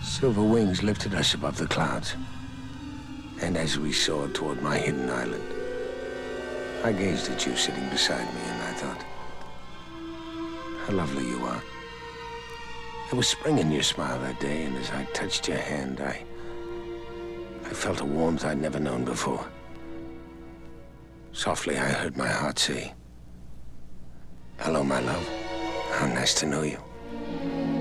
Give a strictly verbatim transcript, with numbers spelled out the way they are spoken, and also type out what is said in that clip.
Silver wings lifted us above the clouds. And as we soared toward my hidden island, I gazed at you sitting beside me, and I thought, how lovely you are. There was spring in your smile that day, and as I touched your hand, I... I felt a warmth I'd never known before. Softly, I heard my heart say, hello, my love. How nice to know you.